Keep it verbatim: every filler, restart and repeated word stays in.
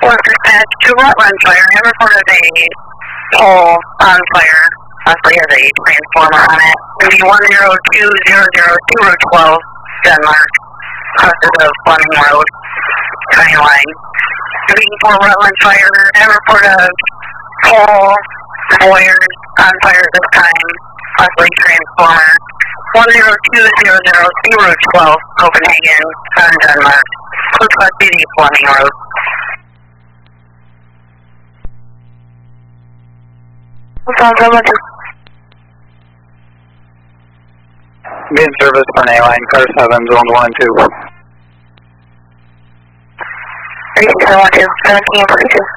four dispatch to Rutland Fire. I reported a pole on fire. Possibly has a transformer on it. Maybe one zero two zero zero two Route twelve, Denmark. Custard of Fleming Road, county line. Maybe for Rutland Fire. I reported a pole, wires on fire this time. Possibly transformer. one zero two zero zero two Route twelve, Copenhagen, Southern Denmark. Coast City, Fleming Road. Sounds good. Be in service for an A-line, car seven, zone one and two. Are you still on to seventeen, forty-two?